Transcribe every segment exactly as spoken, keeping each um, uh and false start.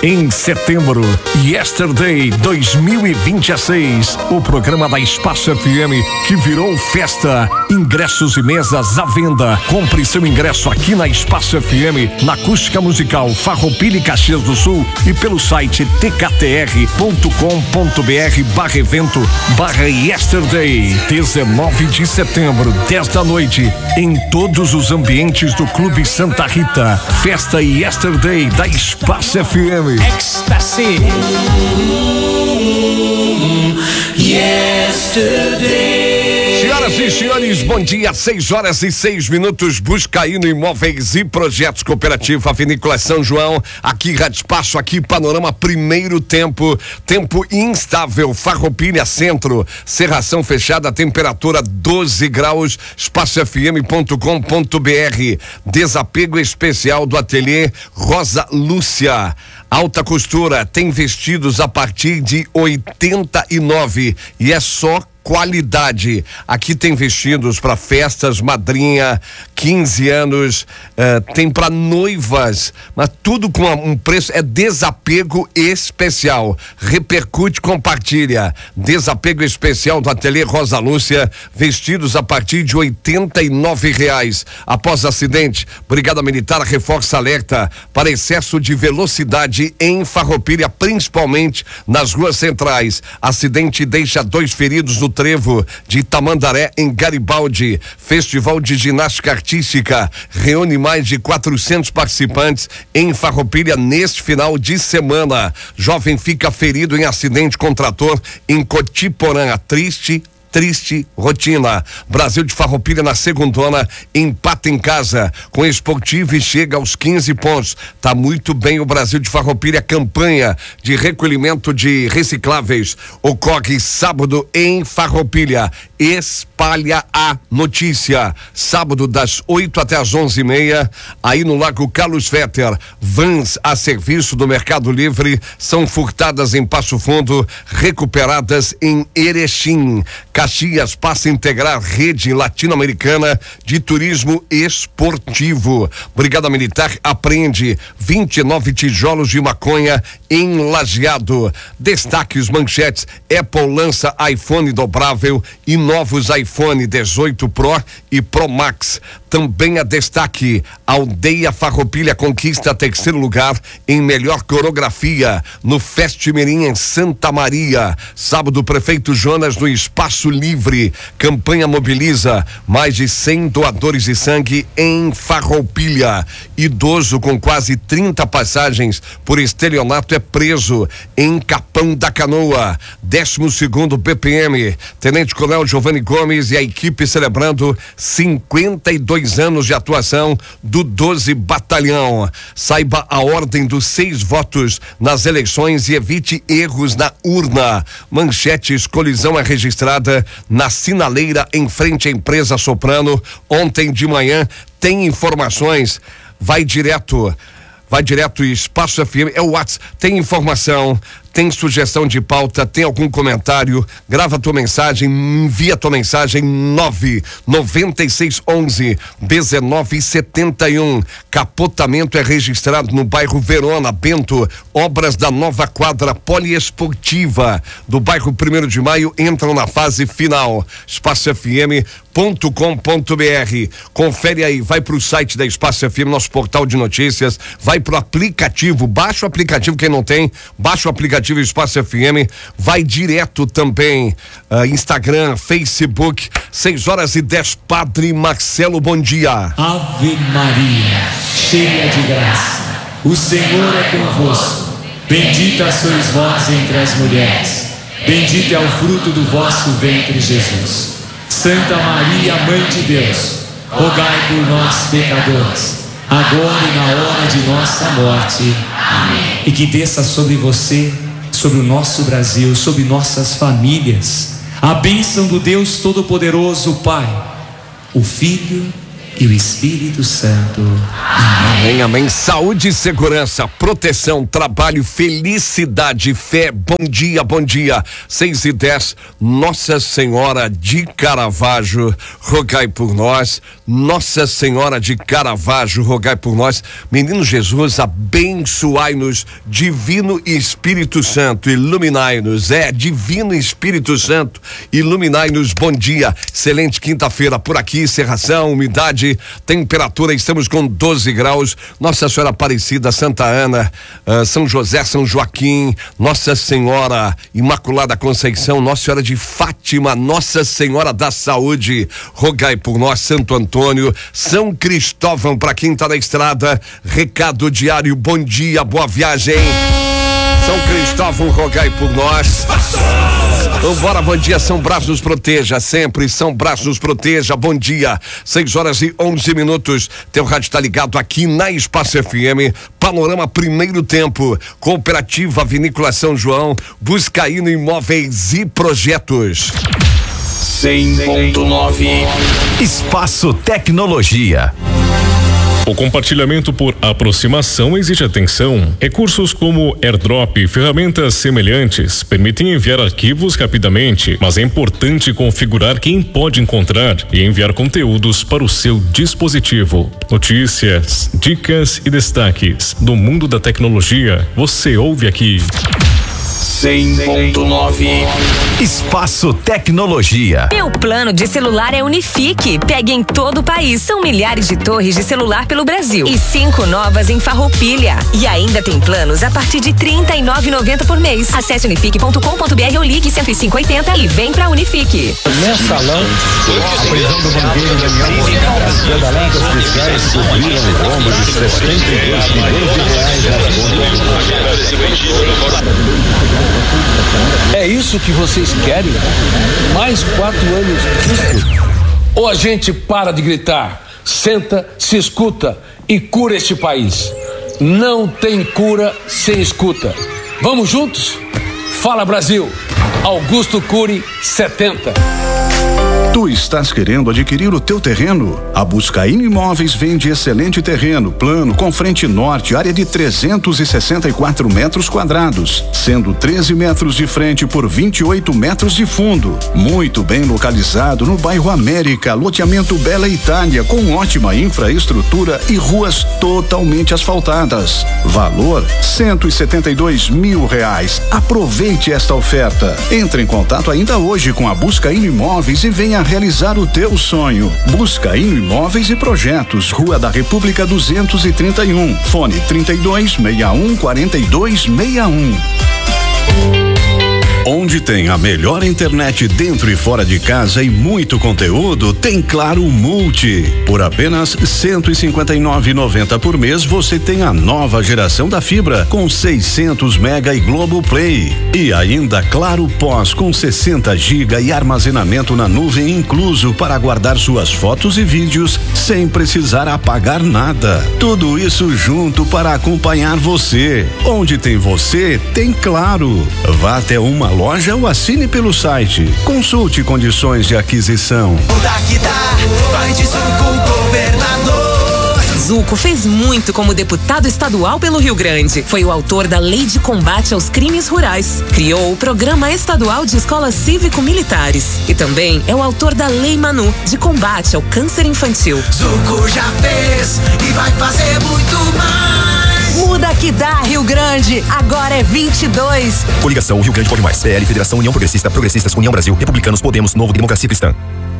Em setembro, Yesterday dois mil e vinte e seis, o programa da Espaço F M que virou festa. Ingressos e mesas à venda. Compre seu ingresso aqui na Espaço F M, na Acústica Musical Farroupilha e Caxias do Sul e pelo site t k t r ponto com ponto b r barra evento barra Yesterday. dezenove de setembro, dez da noite, em todos os ambientes do Clube Santa Rita. Festa Yesterday da Espaço F M. Ecstasy. Yesterday. Senhoras e senhores, bom dia. Seis horas e seis minutos. Buscaíno Imóveis e Projetos Cooperativa Vinícola São João. Aqui Rádio Espaço, aqui Panorama Primeiro Tempo. Tempo instável. Farroupilha Centro. Cerração fechada. Temperatura doze graus. espaço f m ponto com ponto b r. Desapego especial do ateliê Rosa Lúcia. Alta costura, tem vestidos a partir de oitenta e nove e é só qualidade. Aqui tem vestidos para festas, madrinha, quinze anos, uh, tem para noivas, mas tudo com um preço, é desapego especial. Repercute, compartilha. Desapego especial do ateliê Rosa Lúcia, vestidos a partir de oitenta e nove reais. Após acidente, Brigada Militar reforça alerta para excesso de velocidade em Farroupilha, principalmente nas ruas centrais. Acidente deixa dois feridos no Trevo de Tamandaré, em Garibaldi. Festival de Ginástica Artística reúne mais de quatrocentos participantes em Farroupilha neste final de semana. Jovem fica ferido em acidente com trator em Cotiporã. Triste Triste rotina. Brasil de Farroupilha na segundona, empata em casa com Esportivo e chega aos quinze pontos. Tá muito bem o Brasil de Farroupilha. Campanha de recolhimento de recicláveis ocorre sábado em Farroupilha. Espalha a notícia. Sábado das oito até as onze e meia, aí no Lago Carlos Vetter. Vans a serviço do Mercado Livre são furtadas em Passo Fundo, recuperadas em Erechim. Caxias passa a integrar rede latino-americana de turismo esportivo. Brigada Militar apreende vinte e nove tijolos de maconha em Lajeado. Destaques, manchetes: Apple lança iPhone dobrável e novos iPhone dezoito Pro e Pro Max. Também a destaque: Aldeia Farroupilha conquista terceiro lugar em melhor coreografia no Festimirim em Santa Maria. Sábado, prefeito Jonas no Espaço Livre. Campanha mobiliza mais de cem doadores de sangue em Farroupilha. Idoso com quase trinta passagens por estelionato é preso em Capão da Canoa. décimo segundo B P M. Tenente Coronel Giovanni Gomes e a equipe celebrando cinquenta e dois anos de atuação do doze Batalhão. Saiba a ordem dos seis votos nas eleições e evite erros na urna. Manchetes: colisão é registrada na sinaleira em frente à empresa Soprano ontem de manhã. Tem informações, vai direto vai direto Espaço F M, é o WhatsApp, tem informação, tem sugestão de pauta, tem algum comentário, grava tua mensagem, envia tua mensagem nove noventa e seis onze dezenove setenta e um. Capotamento é registrado no bairro Verona Bento. Obras da nova quadra poliesportiva do bairro Primeiro de Maio entram na fase final. espaço f m ponto com ponto b r. Confere aí, vai pro site da Espaço F M, nosso portal de notícias, vai pro aplicativo, baixa o aplicativo, quem não tem, baixa o aplicativo Espaço F M, vai direto também uh, Instagram, Facebook. Seis horas e dez. Padre Marcelo, bom dia. Ave Maria, cheia de graça, o Senhor é convosco. Bendita sois vós entre as mulheres, bendito é o fruto do vosso ventre, Jesus. Santa Maria, Mãe de Deus, rogai por nós, pecadores, agora e na hora de nossa morte. Amém. E que desça sobre você, sobre o nosso Brasil, sobre nossas famílias, a bênção do Deus Todo-Poderoso, o Pai, o Filho e o Espírito Santo. Amém. Amém, amém. Saúde, segurança, proteção, trabalho, felicidade, fé. Bom dia, bom dia. Seis e dez. Nossa Senhora de Caravaggio, rogai por nós. Nossa Senhora de Caravaggio, rogai por nós. Menino Jesus, abençoai-nos. Divino Espírito Santo, iluminai-nos. É, Divino Espírito Santo, iluminai-nos. Bom dia, excelente quinta-feira por aqui, cerração, umidade, temperatura, estamos com doze graus. Nossa Senhora Aparecida, Santa Ana, uh, São José, São Joaquim, Nossa Senhora Imaculada Conceição, Nossa Senhora de Fátima, Nossa Senhora da Saúde, rogai por nós. Santo Antônio, São Cristóvão, para quem tá na estrada, recado diário, bom dia, boa viagem. São Cristóvão, rogai por nós. Vambora, bom dia, São Brás nos proteja sempre, São Brás nos proteja, bom dia, seis horas e onze minutos, teu rádio tá ligado aqui na Espaço F M, Panorama Primeiro Tempo, Cooperativa Vinícola São João, Buscaíno Imóveis e Projetos. cem ponto nove Espaço Tecnologia. O compartilhamento por aproximação exige atenção. Recursos como AirDrop e ferramentas semelhantes permitem enviar arquivos rapidamente, mas é importante configurar quem pode encontrar e enviar conteúdos para o seu dispositivo. Notícias, dicas e destaques do mundo da tecnologia você ouve aqui. cem ponto nove Espaço Tecnologia. Meu plano de celular é Unifique. Pegue em todo o país. São milhares de torres de celular pelo Brasil e cinco novas em Farroupilha. E ainda tem planos a partir de trinta e nove reais e noventa centavos por mês. Acesse unifique ponto com ponto br ou ligue cento e cinco oitenta e vem pra Unifique. Mensalão, a prisão do banqueiro Daniel Morgado, as pedaladas fiscais cobriram o rombo de sessenta e dois milhões de reais nas contas. É isso que vocês querem? Mais quatro anos disso? Ou a gente para de gritar, senta, se escuta e cura este país? Não tem cura sem escuta. Vamos juntos? Fala, Brasil! Augusto Cury, setenta. Tu estás querendo adquirir o teu terreno? A Buscaíno Imóveis vende excelente terreno, plano, com frente norte, área de trezentos e sessenta e quatro metros quadrados, sendo treze metros de frente por vinte e oito metros de fundo. Muito bem localizado no bairro América, loteamento Bela Itália, com ótima infraestrutura e ruas totalmente asfaltadas. Valor cento e setenta e dois mil reais. Aproveite esta oferta. Entre em contato ainda hoje com a Buscaíno Imóveis e venha realizar o teu sonho. Buscaíno Imóveis e Projetos, Rua da República duzentos e trinta e um, fone trinta e dois, sessenta e um, quarenta e dois, sessenta e um. Onde tem a melhor internet dentro e fora de casa e muito conteúdo, tem Claro Multi. Por apenas cento e cinquenta e nove reais e noventa centavos por mês, você tem a nova geração da fibra com seiscentos mega e Globo Play. E ainda Claro Pós com sessenta gigas e armazenamento na nuvem incluso para guardar suas fotos e vídeos sem precisar apagar nada. Tudo isso junto para acompanhar você. Onde tem você, tem Claro. Vá até uma loja ou assine pelo site. Consulte condições de aquisição. Muda que dá, vai de Zuco, governador. Zuco fez muito como deputado estadual pelo Rio Grande. Foi o autor da Lei de Combate aos Crimes Rurais. Criou o Programa Estadual de Escolas Cívico-Militares. E também é o autor da Lei Manu, de combate ao câncer infantil. Zuco já fez e vai fazer muito mais. Muda que dá, Rio Grande. Agora é vinte e dois. Coligação Rio Grande Pode Mais. P L, Federação União Progressista, Progressistas, União Brasil, Republicanos, Podemos, Novo, Democracia Cristã.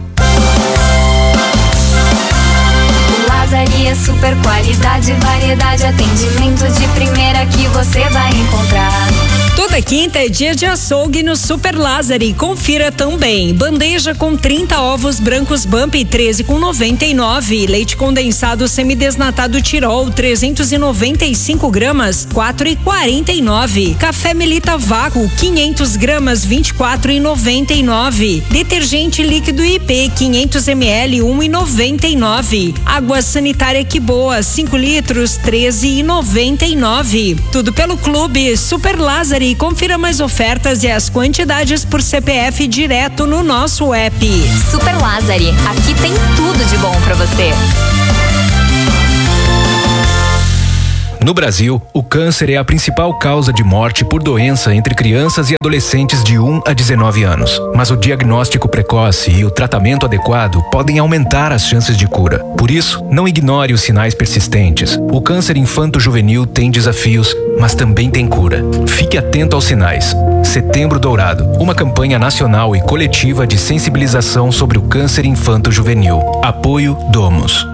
Lazaria, super qualidade, variedade, atendimento de primeira que você vai encontrar. Toda quinta é dia de açougue no Super Lázari. Confira também. Bandeja com trinta ovos brancos Bump, treze com noventa e nove. Leite condensado semidesnatado Tirol, trezentos e noventa e cinco gramas, quatro e quarenta e nove. Café Melita Vácuo, quinhentos gramas, vinte e quatro e noventa e nove. Detergente líquido I P, quinhentos mililitros, um e noventa e nove. Água sanitária Que Boa, cinco litros, treze e noventa e nove. Tudo pelo Clube Super Lázari. Confira mais ofertas e as quantidades por C P F direto no nosso app. Super Lázari, aqui tem tudo de bom pra você. No Brasil, o câncer é a principal causa de morte por doença entre crianças e adolescentes de um a dezenove anos. Mas o diagnóstico precoce e o tratamento adequado podem aumentar as chances de cura. Por isso, não ignore os sinais persistentes. O câncer infanto-juvenil tem desafios, mas também tem cura. Fique atento aos sinais. Setembro Dourado, uma campanha nacional e coletiva de sensibilização sobre o câncer infanto-juvenil. Apoio Domus.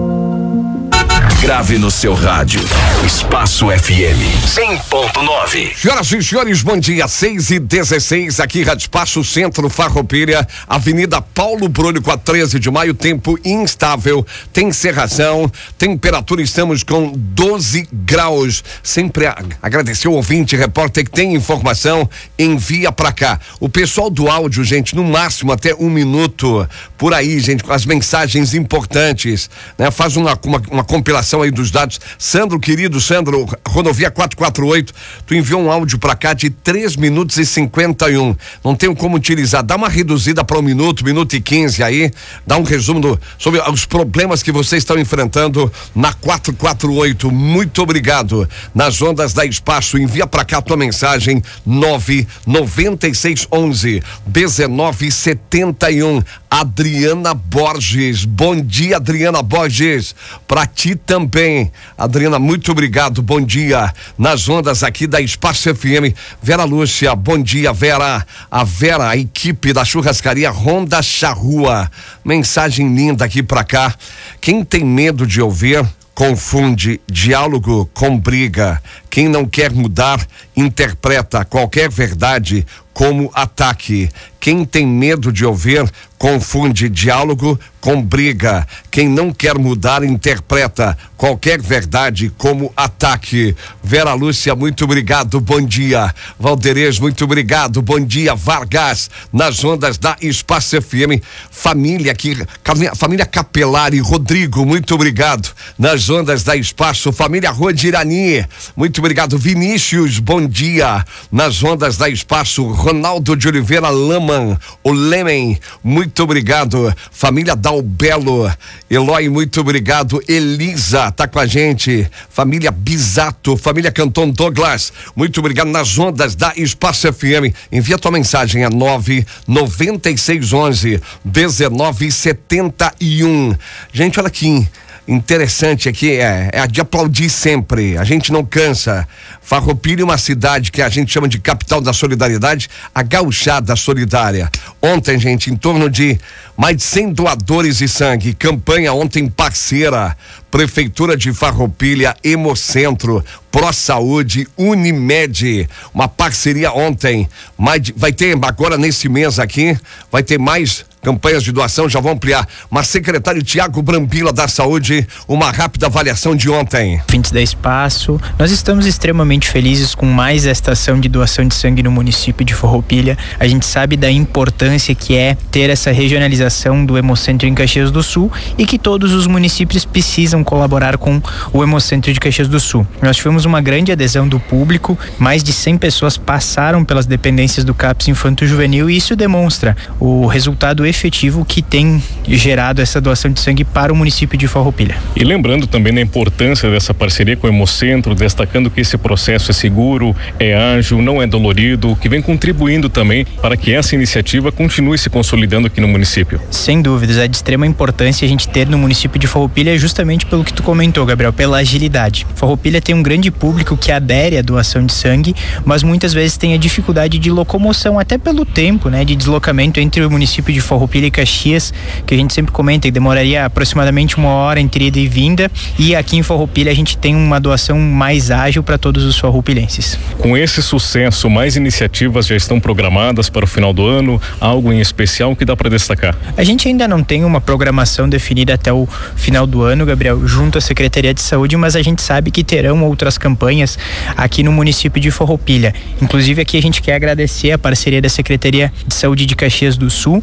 Grave no seu rádio. Espaço F M cem ponto nove. Senhoras e senhores, bom dia. seis e dezesseis, aqui Rádio Espaço, Centro Farroupilha, Avenida Paulo Brônico, a treze de maio. Tempo instável, tem cerração, temperatura, estamos com doze graus. Sempre a, agradecer o ouvinte, repórter que tem informação, envia pra cá. O pessoal do áudio, gente, no máximo até um minuto por aí, gente, com as mensagens importantes, né? Faz uma, uma, uma compilação aí dos dados. Sandro, querido Sandro, rodovia quatrocentos e quarenta e oito, tu enviou um áudio pra cá de três minutos e cinquenta e um. Não tenho como utilizar. Dá uma reduzida para um minuto, minuto e quinze aí. Dá um resumo do, sobre os problemas que vocês estão enfrentando na quatrocentos e quarenta e oito. Muito obrigado. Nas ondas da Espaço, envia pra cá a tua mensagem nove nove seis onze dezenove setenta e um. Adriana Borges, bom dia, Adriana Borges, pra ti também. Adriana, muito obrigado, bom dia. Nas ondas aqui da Espaço F M, Vera Lúcia, bom dia, Vera. A Vera, a equipe da churrascaria Ronda Charrua, mensagem linda aqui pra cá. Quem tem medo de ouvir, confunde diálogo com briga. Quem não quer mudar, interpreta qualquer verdade como ataque. Quem tem medo de ouvir, confunde diálogo com briga. Quem não quer mudar, interpreta qualquer verdade como ataque. Vera Lúcia, muito obrigado, bom dia. Valderez, muito obrigado, bom dia. Vargas, nas ondas da Espaço F M. Família aqui, família Capelari, Rodrigo, muito obrigado. Nas ondas da Espaço, família Rodirani, muito obrigado. Vinícius, bom dia. Nas ondas da Espaço, Ronaldo de Oliveira Laman, o Lemen, muito obrigado. Família Dalbelo, Eloy, muito obrigado. Elisa, tá com a gente. Família Bisato, família Canton Douglas, muito obrigado. Nas ondas da Espaço F M, envia tua mensagem a nove nove seis onze dezenove setenta e um. Gente, olha aqui, interessante aqui, é, é a de aplaudir sempre, a gente não cansa. Farroupilha é uma cidade que a gente chama de capital da solidariedade, a Gauchada Solidária. Ontem, gente, em torno de mais de cem doadores de sangue, campanha ontem parceira, Prefeitura de Farroupilha, Hemocentro, Pro Saúde, Unimed, uma parceria ontem, mais de, vai ter agora nesse mês aqui, vai ter mais campanhas de doação, já vão ampliar. Mas secretário Tiago Brambila da Saúde, uma rápida avaliação de ontem. Ouvintes da Espaço, nós estamos extremamente felizes com mais esta ação de doação de sangue no município de Farroupilha. A gente sabe da importância que é ter essa regionalização do Hemocentro em Caxias do Sul e que todos os municípios precisam colaborar com o Hemocentro de Caxias do Sul. Nós tivemos uma grande adesão do público, mais de cem pessoas passaram pelas dependências do CAPS Infanto Juvenil e isso demonstra o resultado efetivo que tem gerado essa doação de sangue para o município de Farroupilha. E lembrando também da importância dessa parceria com o Hemocentro, destacando que esse processo é seguro, é ágil, não é dolorido, que vem contribuindo também para que essa iniciativa continue se consolidando aqui no município. Sem dúvidas, é de extrema importância a gente ter no município de Farroupilha justamente pelo que tu comentou, Gabriel, pela agilidade. Farroupilha tem um grande público que adere à doação de sangue, mas muitas vezes tem a dificuldade de locomoção, até pelo tempo, né, de deslocamento entre o município de Farroupilha e Caxias, que a gente sempre comenta que demoraria aproximadamente uma hora entre ida e vinda, e aqui em Farroupilha a gente tem uma doação mais ágil para todos os farroupilhenses. Com esse sucesso, mais iniciativas já estão programadas para o final do ano? Algo em especial que dá para destacar? A gente ainda não tem uma programação definida até o final do ano, Gabriel, junto à Secretaria de Saúde, mas a gente sabe que terão outras campanhas aqui no município de Farroupilha. Inclusive aqui a gente quer agradecer a parceria da Secretaria de Saúde de Caxias do Sul, mas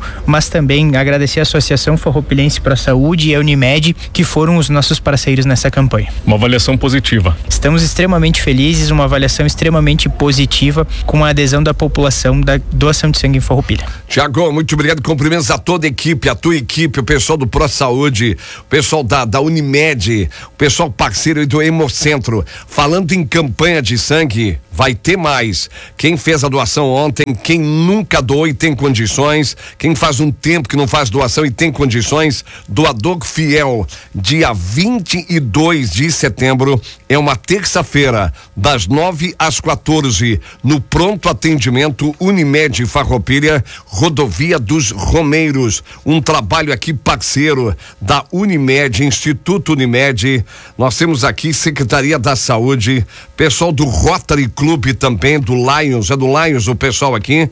também agradecer a Associação Farroupilhense para a Saúde e a Unimed, que foram os nossos parceiros nessa campanha. Uma avaliação positiva. Estamos extremamente felizes, uma avaliação extremamente positiva com a adesão da população da doação de sangue em Farroupilha. Tiago, muito obrigado, cumprimentos a toda a equipe, a tua equipe, o pessoal do Pro Saúde, o pessoal da, da Unimed, o pessoal parceiro do Hemocentro. Falando em campanha de sangue, vai ter mais. Quem fez a doação ontem, quem nunca doou e tem condições, quem faz um tempo que não faz doação e tem condições, doador fiel, dia vinte e dois de setembro, é uma terça-feira, das nove às quatorze, no pronto atendimento Unimed Farroupilha, Rodovia dos Romeiros. Um trabalho aqui parceiro da Unimed, Instituto Unimed. Nós temos aqui Secretaria da Saúde, pessoal do Rotary Club também, do Lions, é do Lions o pessoal aqui.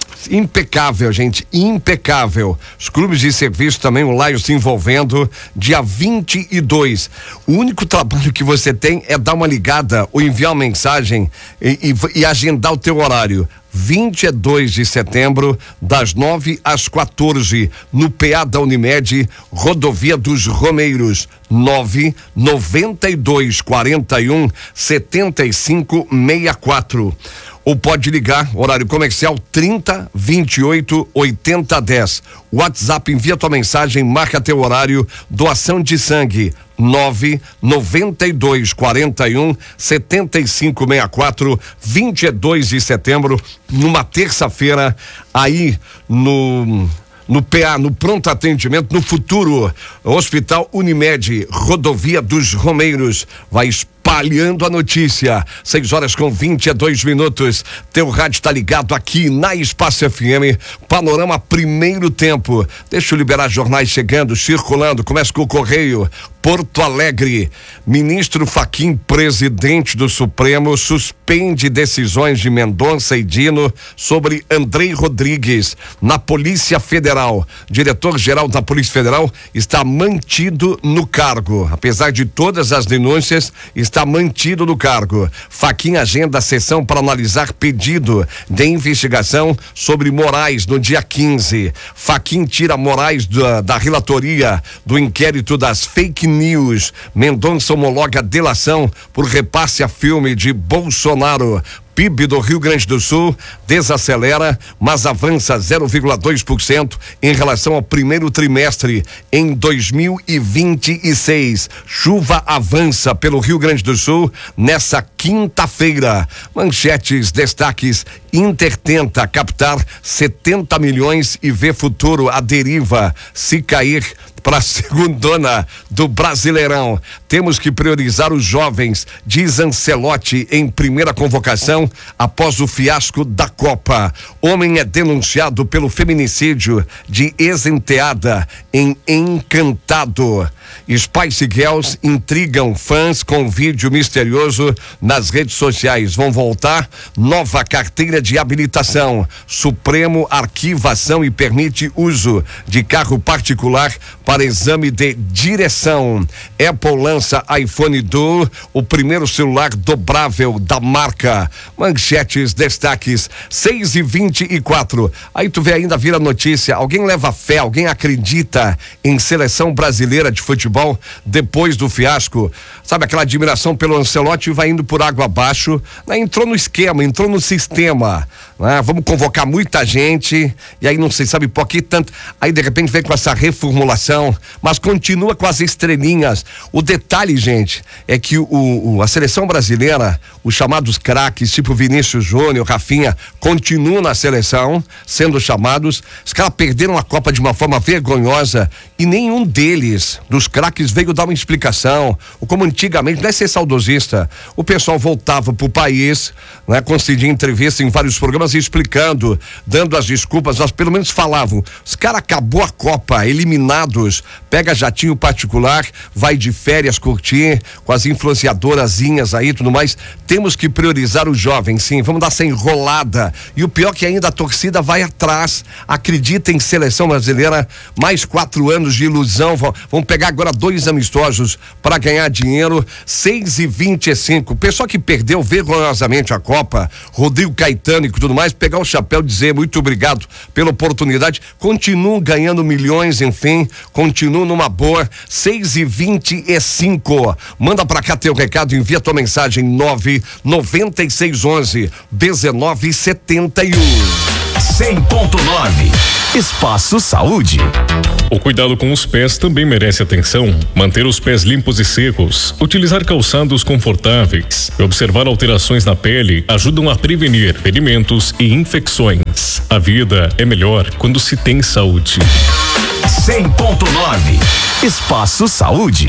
Impecável, gente, impecável. Os clubes de serviço também, o Lions se envolvendo, dia vinte e dois. O único trabalho que você tem é dar uma ligada ou enviar uma mensagem e, e, e agendar o teu horário. vinte e dois de setembro, das nove às quatorze, no P A da Unimed, Rodovia dos Romeiros, nove noventa e dois quarenta e um setenta e cinco sessenta e quatro. Ou pode ligar, horário comercial trinta, vinte e oito, oitenta, dez. WhatsApp, envia tua mensagem, marca teu horário, doação de sangue, nove noventa e dois quarenta e um setenta e cinco sessenta e quatro, vinte e dois de setembro, numa terça-feira, aí no no P A, no pronto atendimento, no futuro Hospital Unimed, Rodovia dos Romeiros. Vai espalhando a notícia. seis horas com vinte e dois minutos. Teu rádio está ligado aqui na Espaço F M. Panorama Primeiro Tempo. Deixa eu liberar jornais chegando, circulando. Começa com o Correio. Porto Alegre. Ministro Fachin, presidente do Supremo, suspende decisões de Mendonça e Dino sobre Andrei Rodrigues. Na Polícia Federal, diretor-geral da Polícia Federal está mantido no cargo. Apesar de todas as denúncias, está mantido no cargo. Fachin agenda a sessão para analisar pedido de investigação sobre Moraes no dia quinze. Fachin tira Moraes da, da relatoria do inquérito das fake news. Mendonça homologa delação por repasse a filme de Bolsonaro. P I B do Rio Grande do Sul desacelera, mas avança zero vírgula dois por cento em relação ao primeiro trimestre em dois mil e vinte e seis. Chuva avança pelo Rio Grande do Sul nessa quinta-feira. Manchetes, destaques. Inter tenta captar setenta milhões e vê futuro à deriva se cair para a segundona do Brasileirão. Temos que priorizar os jovens, diz Ancelotti em primeira convocação após o fiasco da Copa. Homem é denunciado pelo feminicídio de ex-enteada em Encantado. Spice Girls intrigam fãs com vídeo misterioso nas redes sociais. Vão voltar? Nova carteira de habilitação. Supremo arquiva ação e permite uso de carro particular para exame de direção. Apple lança iPhone Duo, o primeiro celular dobrável da marca. Manchetes, destaques, seis e vinte e quatro. Aí tu vê ainda vira notícia. Alguém leva fé, alguém acredita em seleção brasileira de futebol depois do fiasco? Sabe aquela admiração pelo Ancelotti vai indo por água abaixo, né? Entrou no esquema, entrou no sistema, né? Vamos convocar muita gente e aí não sei, sabe por que tanto, aí de repente vem com essa reformulação, mas continua com as estrelinhas. O detalhe, gente, é que o, o a seleção brasileira, os chamados craques, tipo Vinícius Júnior, Rafinha, continuam na seleção, sendo chamados. Os caras perderam a Copa de uma forma vergonhosa e nenhum deles, dos craques, veio dar uma explicação. Ou como antigamente, não é ser saudosista, o pessoal voltava pro país, né, concedia entrevista em vários programas explicando, dando as desculpas, mas pelo menos falavam. Os caras acabou a Copa, eliminados amigos, pega jatinho particular, vai de férias curtir com as influenciadorazinhas aí e tudo mais. Temos que priorizar o jovem, sim, vamos dar essa enrolada. E o pior que ainda a torcida vai atrás, acredita em seleção brasileira, mais quatro anos de ilusão, vão, vão pegar agora dois amistosos para ganhar dinheiro, seis e vinte e cinco. Pessoal que perdeu vergonhosamente a Copa, Rodrigo Caetano e tudo mais, pegar o chapéu e dizer muito obrigado pela oportunidade, continuam ganhando milhões, enfim, continuam numa boa, seis e vinte e cinco. Manda pra cá teu recado, envia tua mensagem nove noventa e seis onze dezenove setenta e um. cem ponto nove Espaço Saúde. O cuidado com os pés também merece atenção. Manter os pés limpos e secos, utilizar calçados confortáveis e observar alterações na pele ajudam a prevenir ferimentos e infecções. A vida é melhor quando se tem saúde. cem ponto nove Espaço Saúde.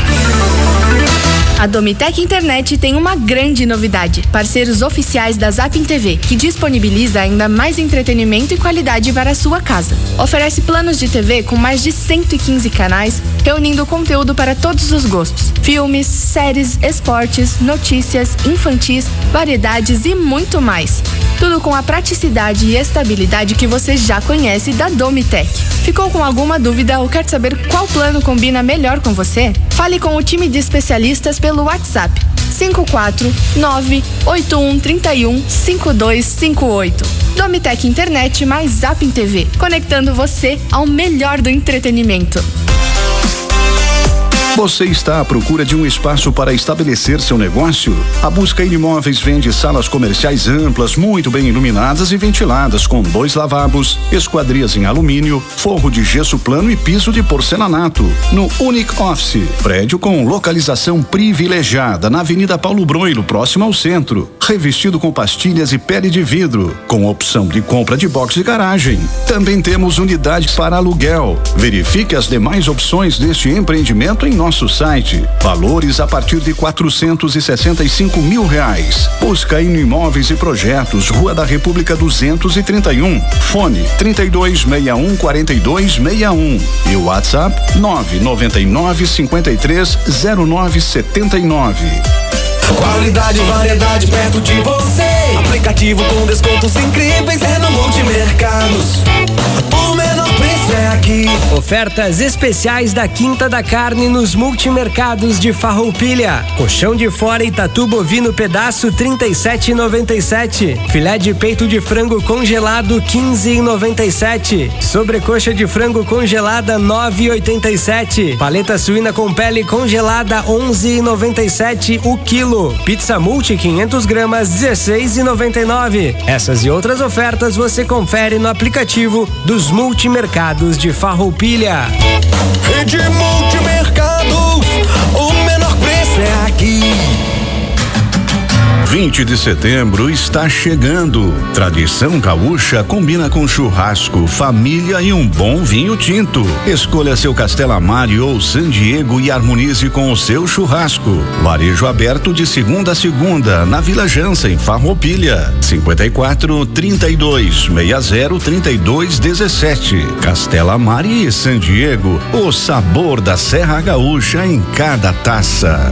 A Domitec Internet tem uma grande novidade. Parceiros oficiais da Zapin T V, que disponibiliza ainda mais entretenimento e qualidade para a sua casa. Oferece planos de T V com mais de cento e quinze canais, reunindo conteúdo para todos os gostos. Filmes, séries, esportes, notícias, infantis, variedades e muito mais. Tudo com a praticidade e estabilidade que você já conhece da Domitec. Ficou com alguma dúvida ou quer saber qual plano combina melhor com você? Fale com o time de especialistas pelo WhatsApp cinco quatro nove oito um três um cinco dois cinco oito. Domitec Internet mais Zapin T V, conectando você ao melhor do entretenimento. Você está à procura de um espaço para estabelecer seu negócio? A Buscaíno Imóveis vende salas comerciais amplas, muito bem iluminadas e ventiladas, com dois lavabos, esquadrias em alumínio, forro de gesso plano e piso de porcelanato. No Unique Office, prédio com localização privilegiada na Avenida Paulo Broilo, próximo ao centro. Revestido com pastilhas e pele de vidro, com opção de compra de box e garagem. Também temos unidades para aluguel. Verifique as demais opções deste empreendimento em nosso site. Valores a partir de quatrocentos e sessenta e cinco mil reais. Buscaíno Imóveis e Projetos, Rua da República duzentos e trinta e um. Fone trinta e dois sessenta e um quarenta e dois sessenta e um. E o WhatsApp nove nove nove cinquenta e três zero nove setenta e nove. Qualidade e variedade perto de você. Aplicativo com descontos incríveis é no Multimercados. O menor preço é aqui. Ofertas especiais da Quinta da Carne nos Multimercados de Farroupilha. Colchão de fora e tatu bovino pedaço trinta e sete e noventa e sete. Filé de peito de frango congelado quinze e noventa e sete. Sobrecoxa de frango congelada nove e oitenta e sete. Paleta suína com pele congelada onze e noventa e sete o quilo. Pizza Multi quinhentos gramas dezesseis e noventa e nove. Essas e outras ofertas você confere no aplicativo dos Multimercados de Farroupilha. Rede Multimercados, o menor preço é aqui. vinte de setembro está chegando. Tradição gaúcha combina com churrasco, família e um bom vinho tinto. Escolha seu Castela Mari ou San Diego e harmonize com o seu churrasco. Varejo aberto de segunda a segunda na Vila Jança, em Farroupilha. cinquenta e quatro, trinta e dois, sessenta, trinta e dois, dezessete. Castela Mari e San Diego, o sabor da Serra Gaúcha em cada taça.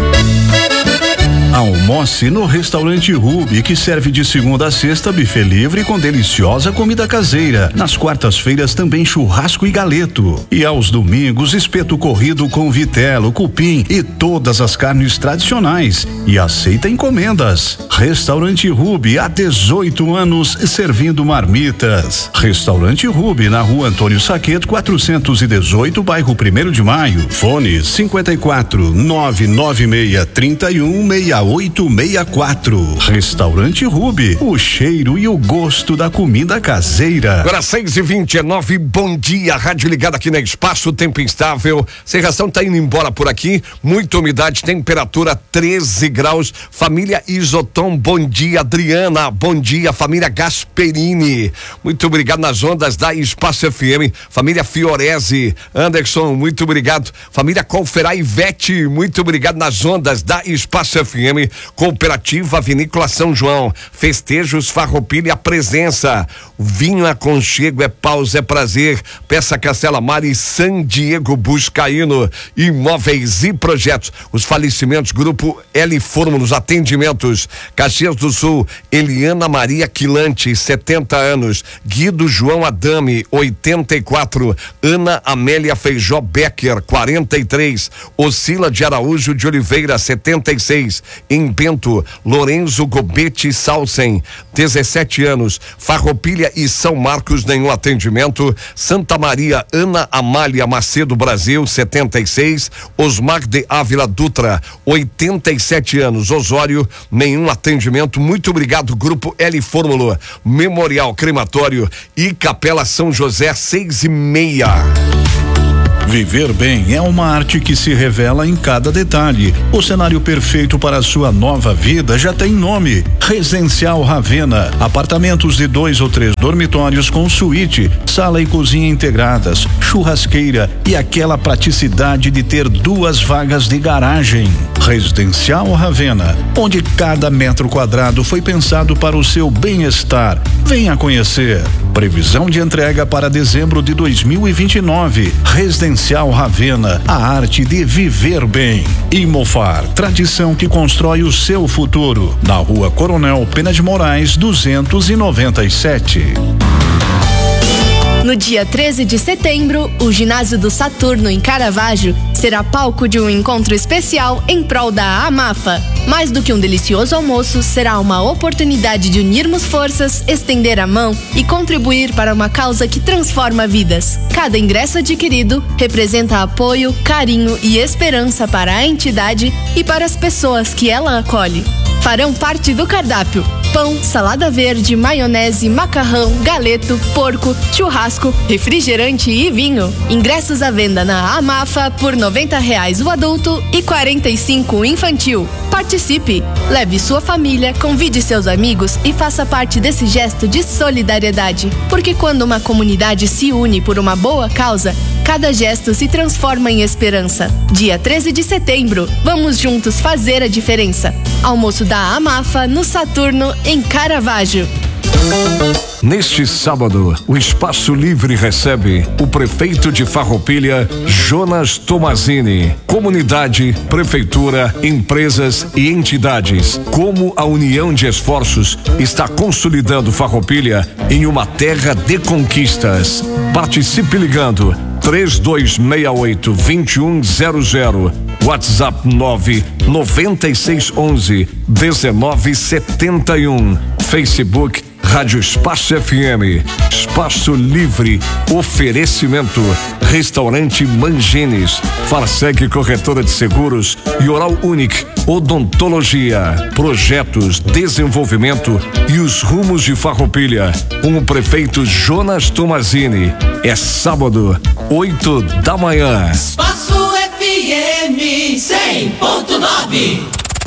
Almoce no Restaurante Ruby, que serve de segunda a sexta buffet livre com deliciosa comida caseira. Nas quartas-feiras também churrasco e galeto. E aos domingos, espeto corrido com vitelo, cupim e todas as carnes tradicionais. E aceita encomendas. Restaurante Ruby, há dezoito anos servindo marmitas. Restaurante Ruby, na Rua Antônio Saqueto, quatrocentos e dezoito, bairro Primeiro de Maio. Fone cinquenta e quatro, nove nove seis, trinta e um, sessenta e oito sessenta e quatro. Restaurante Ruby, o cheiro e o gosto da comida caseira. Agora seis e vinte e nove, bom dia, rádio ligada aqui na Espaço, tempo instável, serração tá indo embora por aqui, muita umidade, temperatura treze graus, família Isotom, bom dia, Adriana, bom dia, família Gasperini, muito obrigado nas ondas da Espaço F M, família Fiorese, Anderson, muito obrigado, família Colferá Ivete, muito obrigado nas ondas da Espaço F M. M, Cooperativa Vinícola São João, Festejos Farroupilha, presença, vinho aconchego, é pausa, é prazer, Peça Castela Mari, San Diego Buscaíno, Imóveis e Projetos, os falecimentos, Grupo L Fórmulas, atendimentos, Caxias do Sul, Eliana Maria Quilante, setenta anos, Guido João Adame, oitenta e quatro, Ana Amélia Feijó Becker, quarenta e três, Oscila de Araújo de Oliveira, setenta e seis, em Bento, Lorenzo Gobete Salsen, dezessete anos, Farroupilha e São Marcos, nenhum atendimento, Santa Maria, Ana Amália Macedo Brasil, setenta e seis, Osmar de Ávila Dutra, oitenta e sete anos, Osório, nenhum atendimento. Muito obrigado, Grupo L Fórmula, Memorial Crematório e Capela São José, seis e meia. Viver bem é uma arte que se revela em cada detalhe. O cenário perfeito para a sua nova vida já tem nome: Residencial Ravena. Apartamentos de dois ou três dormitórios com suíte, sala e cozinha integradas, churrasqueira e aquela praticidade de ter duas vagas de garagem. Residencial Ravena, onde cada metro quadrado foi pensado para o seu bem-estar. Venha conhecer. Previsão de entrega para dezembro de dois mil e vinte e nove. Residencial Ravena, a arte de viver bem. Imofar, tradição que constrói o seu futuro. Na Rua Coronel Pena de Moraes, duzentos e noventa e sete. No dia treze de setembro, o Ginásio do Saturno, em Caravaggio, será palco de um encontro especial em prol da AMAFA. Mais do que um delicioso almoço, será uma oportunidade de unirmos forças, estender a mão e contribuir para uma causa que transforma vidas. Cada ingresso adquirido representa apoio, carinho e esperança para a entidade e para as pessoas que ela acolhe. Farão parte do cardápio: pão, salada verde, maionese, macarrão, galeto, porco, churrasco, refrigerante e vinho. Ingressos à venda na AMAFA por noventa reais o adulto e quarenta e cinco o infantil. Participe, leve sua família, convide seus amigos e faça parte desse gesto de solidariedade. Porque quando uma comunidade se une por uma boa causa, cada gesto se transforma em esperança. Dia treze de setembro, vamos juntos fazer a diferença. Almoço da AMAFA no Saturno, em Caravaggio. Neste sábado, o Espaço Livre recebe o prefeito de Farroupilha, Jonas Tomazini. Comunidade, prefeitura, empresas e entidades. Como a união de esforços está consolidando Farroupilha em uma terra de conquistas. Participe ligando três dois seis oito, dois um zero zero. WhatsApp nove nove seis um um, um nove sete um. Facebook Rádio Espaço F M. Espaço Livre. Oferecimento Restaurante Mangines, Farsec Corretora de Seguros e Oral Unique Odontologia. Projetos, desenvolvimento e os rumos de Farroupilha com o prefeito Jonas Tomazini. É sábado, oito da manhã. Espaço F M cem ponto nove.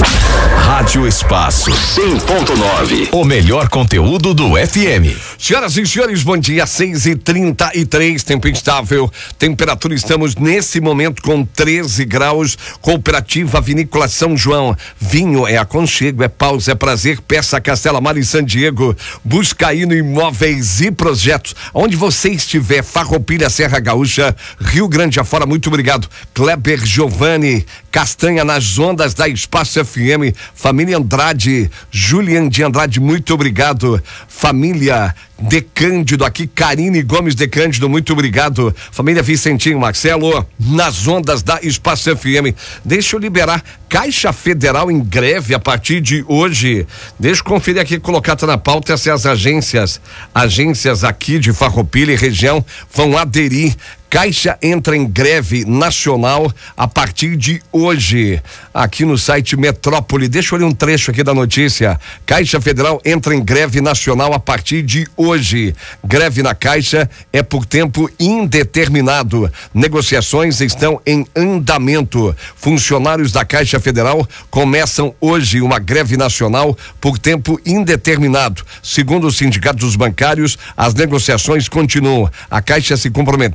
Rádio Espaço cem ponto nove. O melhor conteúdo do F M. Senhoras e senhores, bom dia. seis e trinta e três, tempo instável. Temperatura, estamos nesse momento com treze graus. Cooperativa Vinícola São João. Vinho é aconchego, é pausa, é prazer. Peça Castela Mari, San Diego Buscaíno, Imóveis e Projetos. Onde você estiver, Farroupilha, Serra Gaúcha, Rio Grande afora, muito obrigado. Kleber Giovanni Castanha nas ondas da Espaço F M. Família Andrade, Julian de Andrade, muito obrigado. Família De Cândido, aqui Karine Gomes De Cândido, muito obrigado. Família Vicentinho Marcelo, nas ondas da Espaço F M. Deixa eu liberar. Caixa Federal em greve a partir de hoje. Deixa eu conferir aqui, colocar tá na pauta se as agências, agências aqui de Farroupilha e região vão aderir. Caixa entra em greve nacional a partir de hoje. Aqui no site Metrópole, deixa eu ler um trecho aqui da notícia. Caixa Federal entra em greve nacional a partir de hoje. Greve na Caixa é por tempo indeterminado. Negociações estão em andamento. Funcionários da Caixa Federal começam hoje uma greve nacional por tempo indeterminado. Segundo os sindicatos bancários, as negociações continuam. A Caixa se comprometeu a apresentar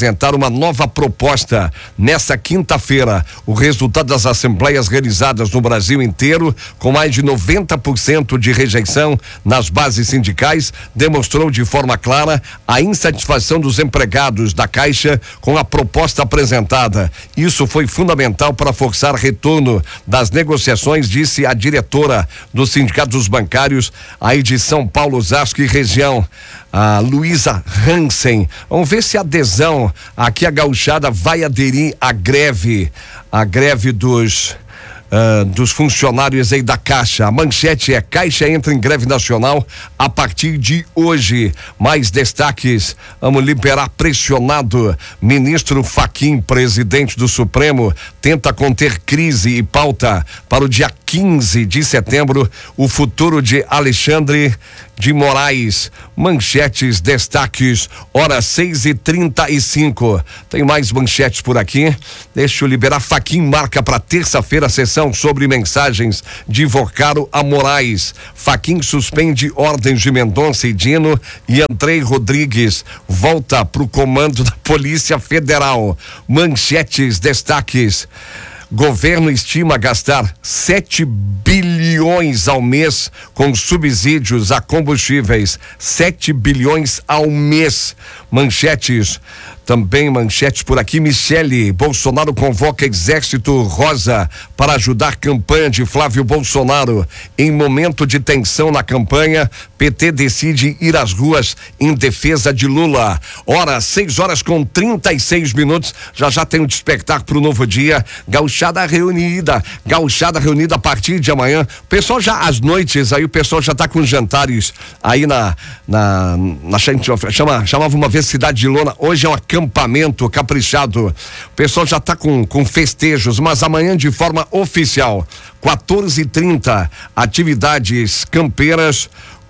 apresentar uma nova proposta nessa quinta-feira. O resultado das assembleias realizadas no Brasil inteiro, com mais de noventa por cento de rejeição nas bases sindicais, demonstrou de forma clara a insatisfação dos empregados da Caixa com a proposta apresentada. Isso foi fundamental para forçar retorno das negociações, disse a diretora do Sindicato dos Bancários, aí de São Paulo, Osasco e região, a Luísa Hansen. Vamos ver se a adesão aqui, a gauchada vai aderir à greve, a greve dos Uh, dos funcionários aí da Caixa. A manchete é: Caixa entra em greve nacional a partir de hoje. Mais destaques, vamos liberar pressionado. Ministro Fachin, presidente do Supremo, tenta conter crise e pauta para o dia quinze de setembro o futuro de Alexandre de Moraes. Manchetes, destaques, hora seis e trinta e cinco. Tem mais manchetes por aqui. Deixa eu liberar. Fachin marca para terça-feira a sessão sobre mensagens de Vocaro a Moraes. Fachin suspende ordens de Mendonça e Dino e Andrei Rodrigues volta para o comando da Polícia Federal. Manchetes, destaques. Governo estima gastar sete bilhões ao mês com subsídios a combustíveis. sete bilhões ao mês. Manchetes, também manchetes por aqui. Michele, Bolsonaro convoca Exército Rosa para ajudar campanha de Flávio Bolsonaro. Em momento de tensão na campanha, P T decide ir às ruas em defesa de Lula. Hora, seis horas com trinta e seis minutos. Já já tem um despertar para o novo dia. Gauchada reunida, gauchada reunida a partir de amanhã. O pessoal já às noites, aí o pessoal já tá com jantares aí na, na, na chama, chamava uma vez Cidade de Lona. Hoje é um acampamento caprichado. O pessoal já tá com, com festejos, mas amanhã de forma oficial, quatorze e trinta, atividades campeiras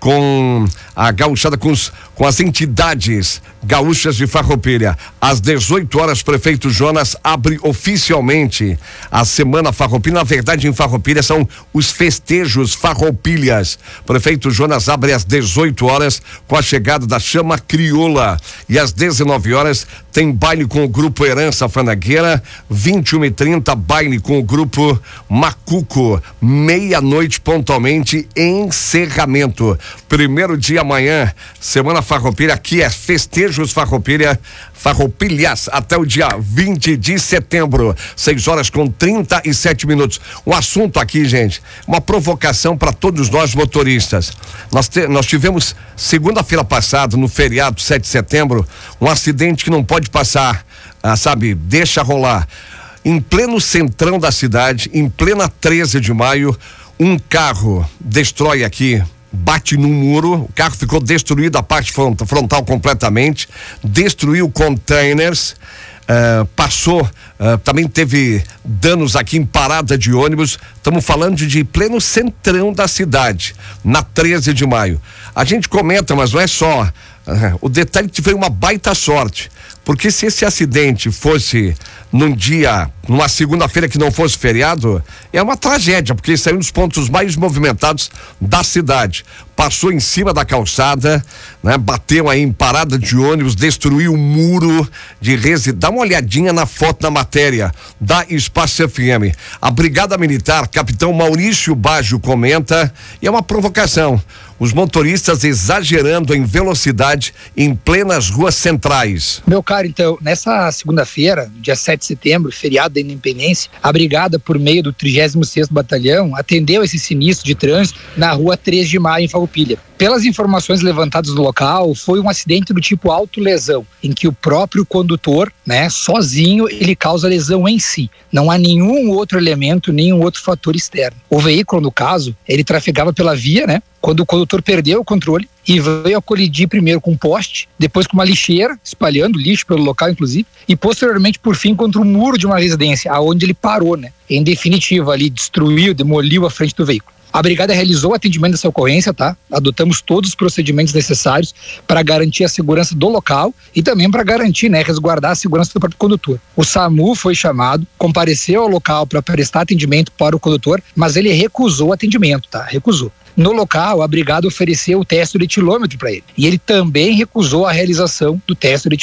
com a gauchada, com, os, com as entidades gaúchas de Farroupilha. Às dezoito horas, prefeito Jonas abre oficialmente a Semana Farroupilha. Na verdade, em Farroupilha são os festejos Farroupilhas. Prefeito Jonas abre às dezoito horas com a chegada da Chama Crioula. E às dezenove horas tem baile com o grupo Herança Fandangueira. vinte e uma e trinta, baile com o grupo Macuco. Meia-noite pontualmente, encerramento. Primeiro dia amanhã, Semana Farroupilha, aqui é Festejos Farroupilha, Farroupilhas, até o dia vinte de setembro, seis horas com trinta e sete minutos. O assunto aqui, gente, uma provocação para todos nós motoristas. Nós, te, nós tivemos segunda-feira passada, no feriado sete de setembro, um acidente que não pode passar, ah, sabe, deixa rolar. Em pleno centrão da cidade, em plena treze de maio, um carro destrói aqui, bate num muro, o carro ficou destruído, a parte frontal completamente, destruiu containers, uh, passou, uh, também teve danos aqui em parada de ônibus. Estamos falando de, de pleno centrão da cidade, na treze de maio. A gente comenta, mas não é só. Uh, o detalhe é que foi uma baita sorte, porque se esse acidente fosse num dia, numa segunda-feira que não fosse feriado, é uma tragédia, porque isso é um dos pontos mais movimentados da cidade. Passou em cima da calçada, né? Bateu aí em parada de ônibus, destruiu o muro de residência. Dá uma olhadinha na foto, na matéria da Espaço F M. A Brigada Militar, capitão Maurício Baggio comenta, e é uma provocação. Os motoristas exagerando em velocidade em plenas ruas centrais. Meu caro, então, nessa segunda-feira, dia sete de setembro, feriado da Independência, a Brigada, por meio do trigésimo sexto Batalhão, atendeu esse sinistro de trânsito na rua três de maio, em Farroupilha. Pelas informações levantadas no local, foi um acidente do tipo autolesão, em que o próprio condutor, né, sozinho, ele causa lesão em si. Não há nenhum outro elemento, nenhum outro fator externo. O veículo, no caso, ele trafegava pela via, né, quando o condutor perdeu o controle e veio a colidir primeiro com um poste, depois com uma lixeira, espalhando lixo pelo local, inclusive, e posteriormente, por fim, contra o muro de uma residência, aonde ele parou, né? Em definitiva, ali destruiu, demoliu a frente do veículo. A Brigada realizou o atendimento dessa ocorrência, tá? Adotamos todos os procedimentos necessários para garantir a segurança do local e também para garantir, né, resguardar a segurança do próprio condutor. O SAMU foi chamado, compareceu ao local para prestar atendimento para o condutor, mas ele recusou o atendimento, tá? Recusou. No local, a Brigada ofereceu o teste de etilômetro para ele. E ele também recusou a realização do teste de etilômetro.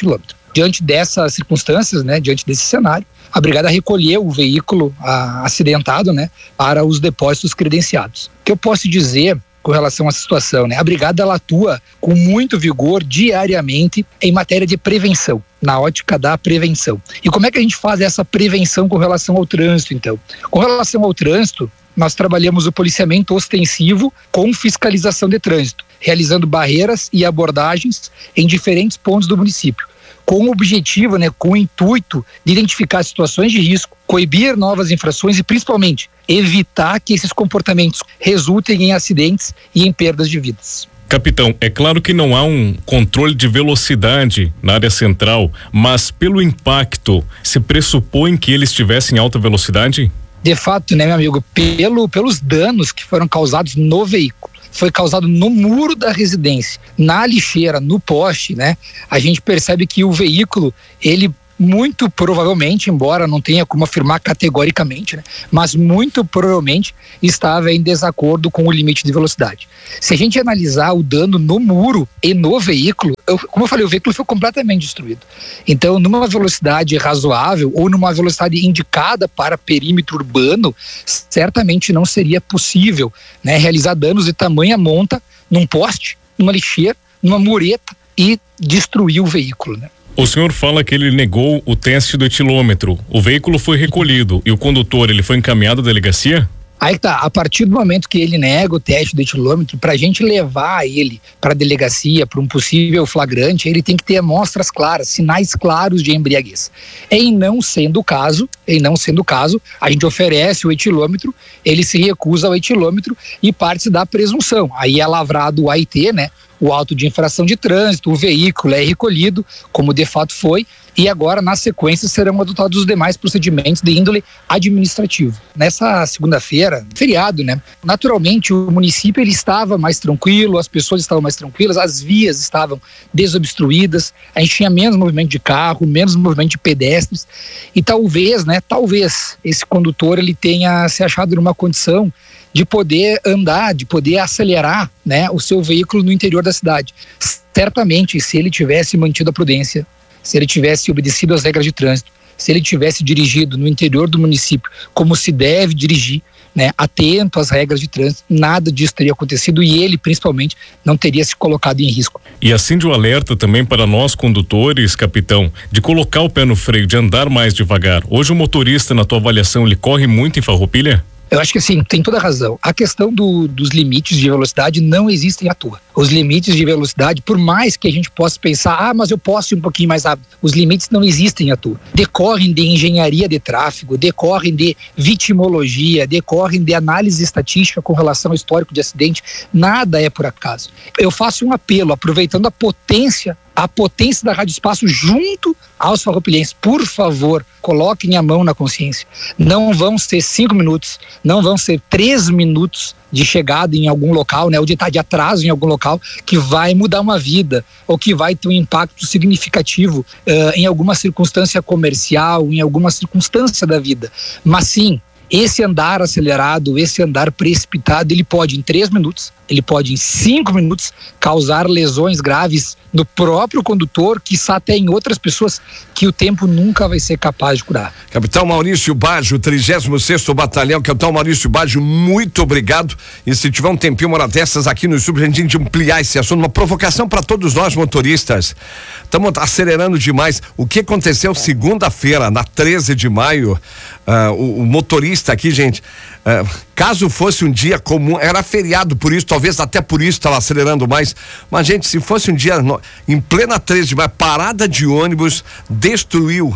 Diante dessas circunstâncias, né, diante desse cenário, a brigada recolheu o veículo a, acidentado, né, para os depósitos credenciados. O que eu posso dizer com relação a essa situação, né? A brigada ela atua com muito vigor diariamente em matéria de prevenção, na ótica da prevenção. E como é que a gente faz essa prevenção com relação ao trânsito, então? Com relação ao trânsito, nós trabalhamos o policiamento ostensivo com fiscalização de trânsito, realizando barreiras e abordagens em diferentes pontos do município, com o objetivo, né, com o intuito de identificar situações de risco, coibir novas infrações e, principalmente, evitar que esses comportamentos resultem em acidentes e em perdas de vidas. Capitão, é claro que não há um controle de velocidade na área central, mas pelo impacto, se pressupõe que ele estivesse em alta velocidade? De fato, né, meu amigo, pelo, pelos danos que foram causados no veículo, foi causado no muro da residência, na lixeira, no poste, né? A gente percebe que o veículo, ele muito provavelmente, embora não tenha como afirmar categoricamente, né, mas muito provavelmente estava em desacordo com o limite de velocidade. Se a gente analisar o dano no muro e no veículo, eu, como eu falei, o veículo foi completamente destruído. Então, numa velocidade razoável ou numa velocidade indicada para perímetro urbano, certamente não seria possível, né, realizar danos de tamanha monta num poste, numa lixeira, numa mureta e destruir o veículo, né? O senhor fala que ele negou o teste do etilômetro. O veículo foi recolhido e o condutor, ele foi encaminhado à delegacia? Aí tá, a partir do momento que ele nega o teste do etilômetro, para a gente levar ele para a delegacia, para um possível flagrante, ele tem que ter amostras claras, sinais claros de embriaguez. Em não sendo o caso, em não sendo o caso, a gente oferece o etilômetro, ele se recusa ao etilômetro e parte da presunção. Aí é lavrado o A I T, né? O auto de infração de trânsito, o veículo é recolhido, como de fato foi, e agora, na sequência, serão adotados os demais procedimentos de índole administrativo. Nessa segunda-feira, feriado, né? Naturalmente, o município ele estava mais tranquilo, as pessoas estavam mais tranquilas, as vias estavam desobstruídas, a gente tinha menos movimento de carro, menos movimento de pedestres, e talvez, né, talvez esse condutor ele tenha se achado numa condição de poder andar, de poder acelerar, né, o seu veículo no interior da cidade. Certamente, se ele tivesse mantido a prudência, se ele tivesse obedecido às regras de trânsito, se ele tivesse dirigido no interior do município como se deve dirigir, né, atento às regras de trânsito, nada disso teria acontecido e ele, principalmente, não teria se colocado em risco. E acende o alerta também para nós condutores, capitão, de colocar o pé no freio, de andar mais devagar. Hoje o motorista, na tua avaliação, ele corre muito em Farroupilha? Eu acho que assim, tem toda a razão. A questão do, dos limites de velocidade não existem à toa. Os limites de velocidade, por mais que a gente possa pensar, ah, mas eu posso ir um pouquinho mais rápido, os limites não existem à toa. Decorrem de engenharia de tráfego, decorrem de vitimologia, decorrem de análise estatística com relação ao histórico de acidente. Nada é por acaso. Eu faço um apelo, aproveitando a potência a potência da Rádio Espaço junto aos farroupilhenses. Por favor, coloquem a mão na consciência. Não vão ser cinco minutos, não vão ser três minutos de chegada em algum local, né, ou de estar de atraso em algum local que vai mudar uma vida ou que vai ter um impacto significativo uh, em alguma circunstância comercial, em alguma circunstância da vida. Mas sim, esse andar acelerado, esse andar precipitado, ele pode em três minutos, ele pode em cinco minutos causar lesões graves no próprio condutor, quiçá até em outras pessoas que o tempo nunca vai ser capaz de curar. Capitão Maurício Baggio, trigésimo sexto Batalhão. Capitão Maurício Baggio, muito obrigado. E se tiver um tempinho, uma hora dessas aqui no Sul, a gente ampliar esse assunto, uma provocação para todos nós motoristas. Estamos acelerando demais. O que aconteceu segunda-feira, na treze de maio, uh, o, o motorista aqui, gente, uh, caso fosse um dia comum, era feriado, por isso, talvez até por isso estava acelerando mais. Mas, gente, se fosse um dia no, em plena treze de maio, parada de ônibus, destruiu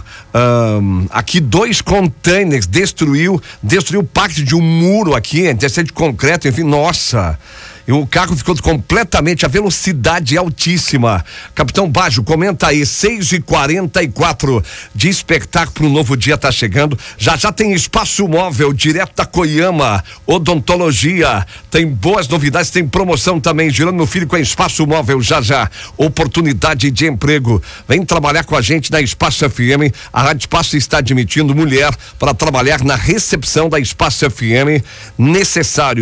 um, aqui dois containers, destruiu, destruiu parte de um muro aqui, de concreto, enfim, nossa. E o carro ficou completamente, a velocidade altíssima. Capitão Baggio, comenta aí, seis e quarenta e quatro, despertar para um novo dia tá chegando. Já já tem espaço móvel, direto da Koyama, odontologia, tem boas novidades, tem promoção também, girando meu filho com a espaço móvel, já já, oportunidade de emprego. Vem trabalhar com a gente na Espaço F M, a Rádio Espaço está admitindo mulher para trabalhar na recepção da Espaço F M, necessário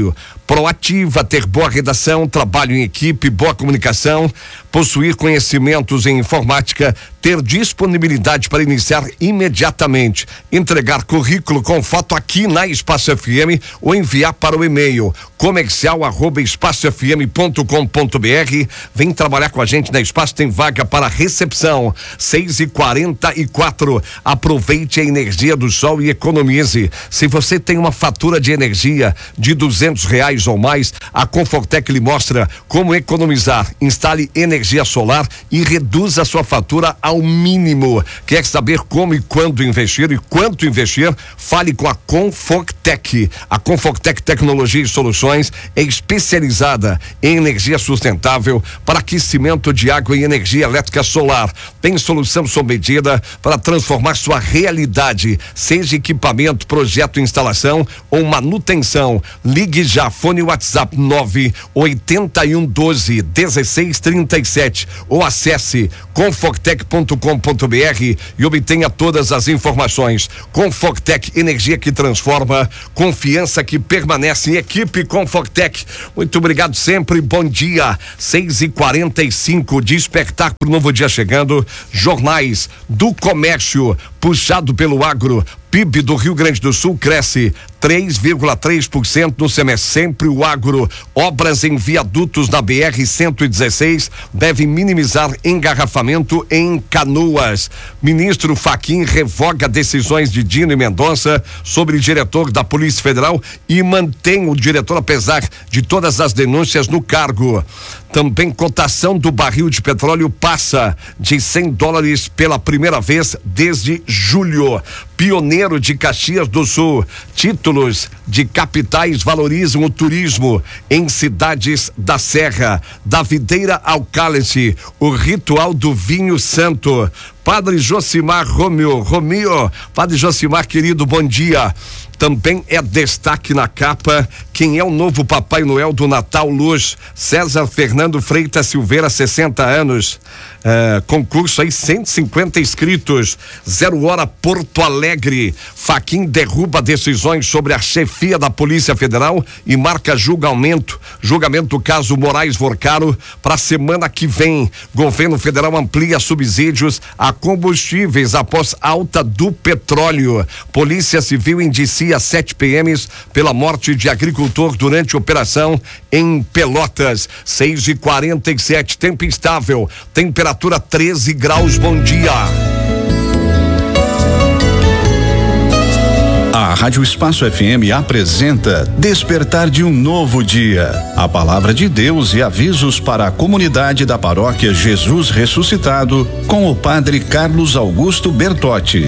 proativa, ter boa redação, trabalho em equipe, boa comunicação, possuir conhecimentos em informática, ter disponibilidade para iniciar imediatamente, entregar currículo com foto aqui na Espaço F M ou enviar para o e-mail comercial arroba espaço f m ponto com ponto b r. Vem trabalhar com a gente na Espaço, tem vaga para recepção. seis e quarenta e quatro. Aproveite a energia do sol e economize. Se você tem uma fatura de energia de duzentos reais ou mais, a Confortec lhe mostra como economizar. Instale energia solar e reduza a sua fatura ao mínimo. Quer saber como e quando investir e quanto investir? Fale com a Confortec. A Confortec Tecnologia e Soluções é especializada em energia sustentável para aquecimento de água e energia elétrica solar. Tem solução sob medida para transformar sua realidade, seja equipamento, projeto, instalação ou manutenção. Ligue já, fone WhatsApp nove oitenta e um doze dezesseis trinta e sete ou acesse confortec ponto com ponto b r e obtenha todas as informações. Confortec, energia que transforma, confiança que permanece. Em equipe Confortec, muito obrigado sempre, bom dia. seis e quarenta e cinco, despertar para o novo dia chegando. Jornais do Comércio, puxado pelo agro. P I B do Rio Grande do Sul cresce três vírgula três por cento no semestre. Sempre o agro. Obras em viadutos na B R cento e dezesseis devem minimizar engarrafamento em Canoas. Ministro Fachin revoga decisões de Dino e Mendonça sobre diretor da Polícia Federal e mantém o diretor apesar de todas as denúncias no cargo. Também cotação do barril de petróleo passa de cem dólares pela primeira vez desde julho. Pioneiro de Caxias do Sul, títulos de capitais valorizam o turismo em cidades da Serra. Da videira ao cálice, o ritual do vinho santo. Padre Josimar Romeu, Romeu, Padre Josimar, querido, bom dia. Também é destaque na capa quem é o novo Papai Noel do Natal Luz. César Fernando Freitas Silveira, sessenta anos. Uh, concurso aí, cento e cinquenta inscritos. Zero hora Porto Alegre. Fachin derruba decisões sobre a chefia da Polícia Federal e marca julgamento. Julgamento do caso Moraes Vorcaro para a semana que vem. Governo Federal amplia subsídios a combustíveis após alta do petróleo. Polícia Civil indicia sete P Ms pela morte de agricultor durante operação em Pelotas. seis e quarenta e sete, tempo instável, temperatura treze graus, bom dia. A Rádio Espaço F M apresenta Despertar de um Novo Dia. A palavra de Deus e avisos para a comunidade da paróquia Jesus Ressuscitado com o padre Carlos Augusto Bertotti.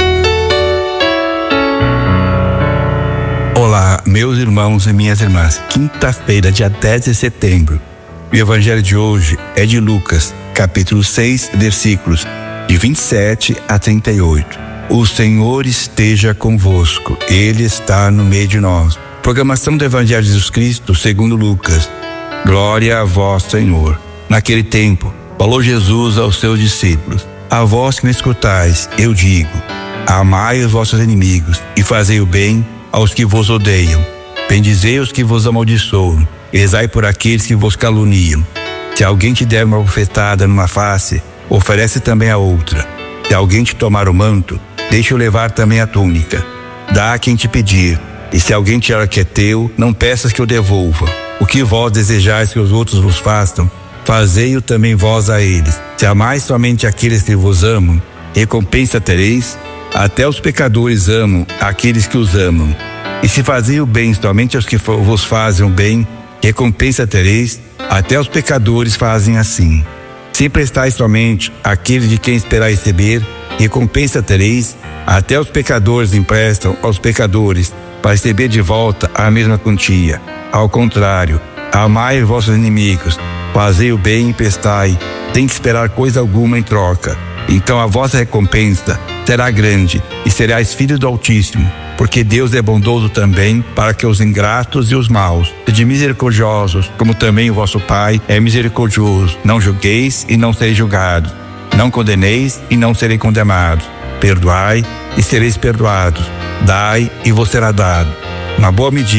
Olá, meus irmãos e minhas irmãs. Quinta-feira, dia dez de setembro. O evangelho de hoje é de Lucas, capítulo seis, versículos de vinte e sete a trinta e oito. O Senhor esteja convosco, Ele está no meio de nós. Proclamação do Evangelho de Jesus Cristo segundo Lucas. Glória a vós, Senhor. Naquele tempo, falou Jesus aos seus discípulos: a vós que me escutais, eu digo, amai os vossos inimigos e fazei o bem aos que vos odeiam. Bendizei os que vos amaldiçoam, e rezai por aqueles que vos caluniam. Se alguém te der uma bofetada numa face, oferece também a outra. Se alguém te tomar o manto, deixa-o levar também a túnica. Dá a quem te pedir, e se alguém te que é teu, não peças que o devolva. O que vós desejais que os outros vos façam, fazei-o também vós a eles. Se amais somente aqueles que vos amam, recompensa tereis. Até os pecadores amam aqueles que os amam. E se fazei o bem somente aos que vos fazem o bem, recompensa tereis. Até os pecadores fazem assim. Se prestais somente àqueles de quem esperais receber, recompensa tereis. Até os pecadores emprestam aos pecadores para receber de volta a mesma quantia. Ao contrário, amai os vossos inimigos, fazei o bem e emprestai, sem esperar coisa alguma em troca. Então a vossa recompensa será grande e sereis filhos do Altíssimo, porque Deus é bondoso também para que os ingratos e os maus sejam misericordiosos, como também o vosso Pai é misericordioso. Não julgueis e não sereis julgados, não condeneis e não sereis condenados, perdoai e sereis perdoados, dai e vos será dado. Uma boa medida,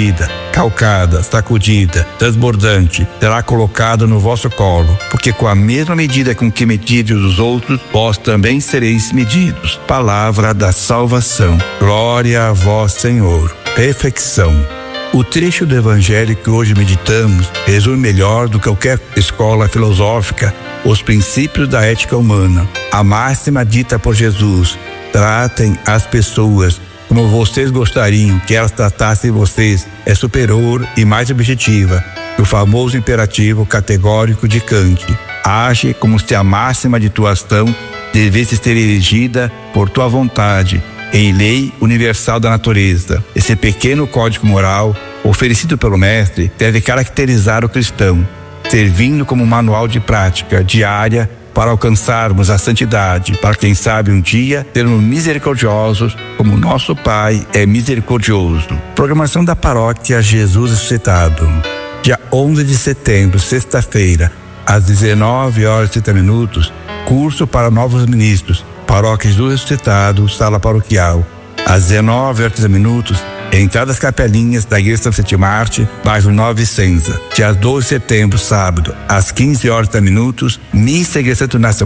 calcada, sacudida, transbordante, será colocada no vosso colo, porque com a mesma medida com que medides os outros, vós também sereis medidos. Palavra da salvação. Glória a vós, Senhor. Reflexão. O trecho do Evangelho que hoje meditamos resume melhor do que qualquer escola filosófica os princípios da ética humana. A máxima dita por Jesus: tratem as pessoas como vocês gostariam que elas tratassem vocês, é superior e mais objetiva que o famoso imperativo categórico de Kant. Age como se a máxima de tua ação devesse ser erigida por tua vontade em lei universal da natureza. Esse pequeno código moral oferecido pelo mestre deve caracterizar o cristão, servindo como manual de prática diária para alcançarmos a santidade, para quem sabe um dia sermos misericordiosos como nosso Pai é misericordioso. Programação da Paróquia Jesus Ressuscitado. Dia onze de setembro, sexta-feira, às dezenove horas e trinta minutos, curso para novos ministros, Paróquia Jesus Ressuscitado, sala paroquial. Às dezenove horas e trinta minutos, entrada das capelinhas da Igreja São Vicente Mártir, bairro Nova Vicenza. Dia doze de setembro, sábado, às quinze horas e trinta minutos, missa Igreja Santo Inácio